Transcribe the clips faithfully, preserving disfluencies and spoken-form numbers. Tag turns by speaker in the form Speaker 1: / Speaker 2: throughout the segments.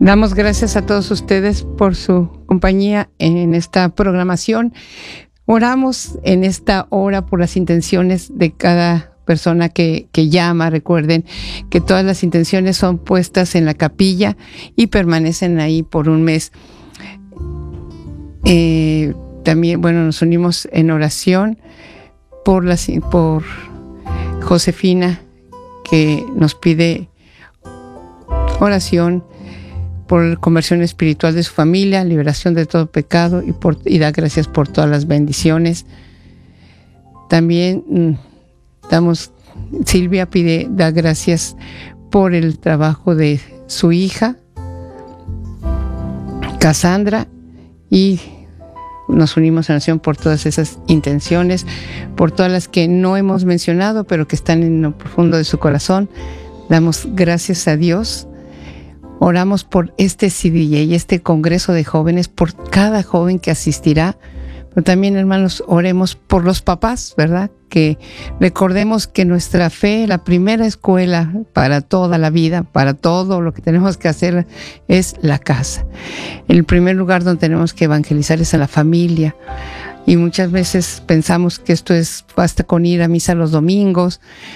Speaker 1: Damos gracias a todos ustedes por su compañía en esta programación. Oramos en esta hora por las intenciones de cada persona que, que llama. Recuerden que todas las intenciones son puestas en la capilla y permanecen ahí por un mes. Eh, también, bueno, nos unimos en oración por, las, por Josefina, que nos pide oración por conversión espiritual de su familia, liberación de todo pecado y, por, y da gracias por todas las bendiciones. También mmm, damos, Silvia pide, da gracias por el trabajo de su hija, Cassandra, y nos unimos en oración por todas esas intenciones, por todas las que no hemos mencionado, pero que están en lo profundo de su corazón. Damos gracias a Dios. Oramos por este C D J y este Congreso de Jóvenes, por cada joven que asistirá. Pero también, hermanos, oremos por los papás, ¿verdad? Que recordemos que nuestra fe, la primera escuela para toda la vida, para todo lo que tenemos que hacer, es la casa. El primer lugar donde tenemos que evangelizar es a la familia. Y muchas veces pensamos que esto es, basta con ir a misa los domingos,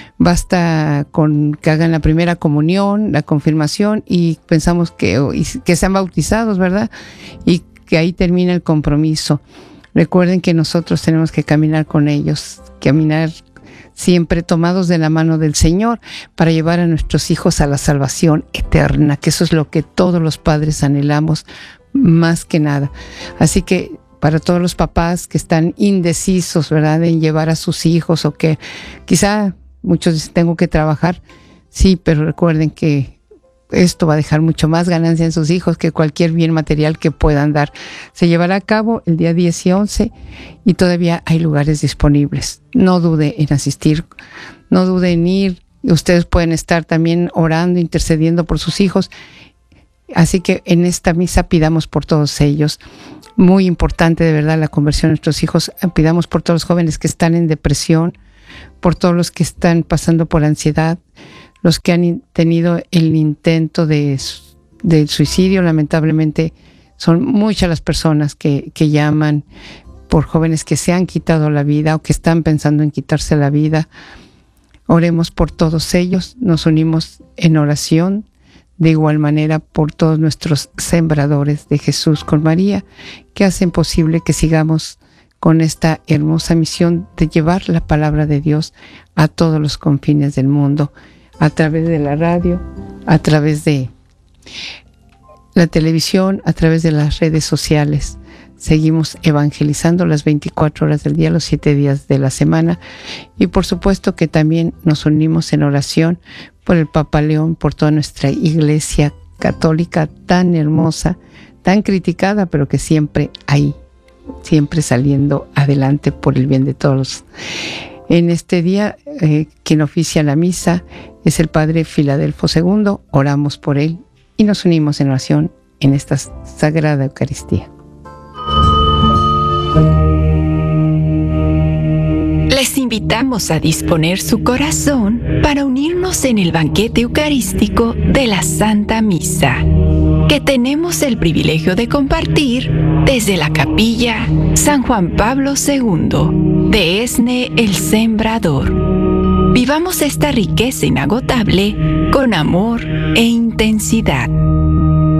Speaker 1: basta con que hagan la primera comunión, la confirmación, y pensamos que, que sean bautizados, ¿verdad? Y que ahí termina el compromiso. Recuerden que nosotros tenemos que caminar con ellos, caminar siempre tomados de la mano del Señor para llevar a nuestros hijos a la salvación eterna, que eso es lo que todos los padres anhelamos más que nada. Así que para todos los papás que están indecisos, ¿verdad?, en llevar a sus hijos, o que quizá muchos dicen, tengo que trabajar. Sí, pero recuerden que esto va a dejar mucho más ganancia en sus hijos que cualquier bien material que puedan dar. Se llevará a cabo el día diez y once y todavía hay lugares disponibles. No dude en asistir, no dude en ir. Ustedes pueden estar también orando, intercediendo por sus hijos. Así que en esta misa pidamos por todos ellos. Muy importante, de verdad, la conversión de nuestros hijos. Pidamos por todos los jóvenes que están en depresión, por todos los que están pasando por ansiedad, los que han tenido el intento de, de suicidio. Lamentablemente son muchas las personas que, que llaman por jóvenes que se han quitado la vida o que están pensando en quitarse la vida. Oremos por todos ellos, nos unimos en oración. De igual manera por todos nuestros sembradores de Jesús con María, que hacen posible que sigamos con esta hermosa misión de llevar la palabra de Dios a todos los confines del mundo, a través de la radio, a través de la televisión, a través de las redes sociales. Seguimos evangelizando las veinticuatro horas del día, los siete días de la semana. Y por supuesto que también nos unimos en oración por el Papa León, por toda nuestra Iglesia católica tan hermosa, tan criticada, pero que siempre ahí, siempre saliendo adelante por el bien de todos. En este día, eh, quien oficia la misa es el Padre Filadelfo segundo. Oramos por él y nos unimos en oración en esta Sagrada Eucaristía.
Speaker 2: Les invitamos a disponer su corazón para unirnos en el banquete eucarístico de la Santa Misa, que tenemos el privilegio de compartir desde la Capilla San Juan Pablo segundo de Esne el Sembrador. Vivamos esta riqueza inagotable con amor e intensidad.